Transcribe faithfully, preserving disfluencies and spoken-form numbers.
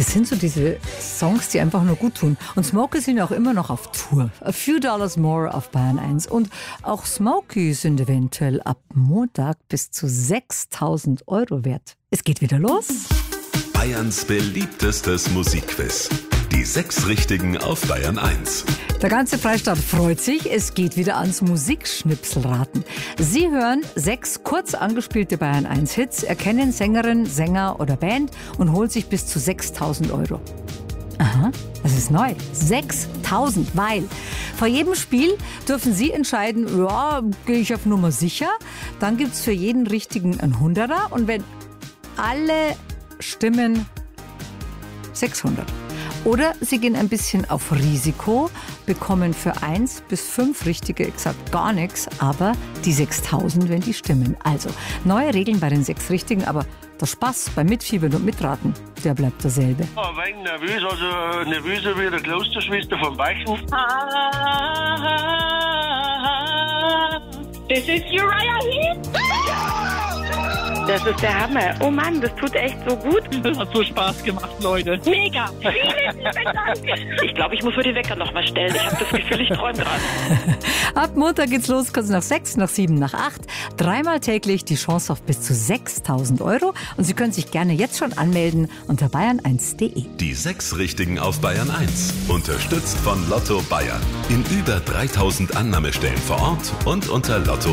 Das sind so diese Songs, die einfach nur gut tun. Und Smokey sind auch immer noch auf Tour. A Few Dollars More auf Bayern eins. Und auch Smokey sind eventuell ab Montag bis zu sechstausend Euro wert. Es geht wieder los. Bayerns beliebtestes Musikquiz. Die sechs Richtigen auf Bayern eins. Der ganze Freistaat freut sich. Es geht wieder ans Musikschnipselraten. Sie hören sechs kurz angespielte Bayern eins Hits, erkennen Sängerin, Sänger oder Band und holen sich bis zu sechstausend Euro. Aha, das ist neu. sechstausend, weil vor jedem Spiel dürfen Sie entscheiden, ja, gehe ich auf Nummer sicher. Dann gibt es für jeden Richtigen einen Hunderter und wenn alle stimmen, sechshundert. Oder Sie gehen ein bisschen auf Risiko, bekommen für eins bis fünf Richtige exakt gar nichts, aber die sechstausend, wenn die stimmen. Also neue Regeln bei den sechs Richtigen, aber der Spaß beim Mitfiebern und Mitraten, der bleibt derselbe. Ja, ein wenig nervös, also nervöser wie der Klosterschwester vom Beichen. This is Uriah Heep. Das ist der Hammer. Oh Mann, das tut echt so gut. Das hat so Spaß gemacht, Leute. Mega. Vielen lieben Dank. Ich glaube, ich muss mir die Wecker noch mal stellen. Ich habe das Gefühl, ich träume dran. Ab Montag geht's los, kurz nach sechs, nach sieben, nach acht. Dreimal täglich die Chance auf bis zu sechstausend Euro. Und Sie können sich gerne jetzt schon anmelden unter bayern eins punkt de. Die sechs Richtigen auf Bayern eins. Unterstützt von Lotto Bayern. In über dreitausend Annahmestellen vor Ort und unter Lotto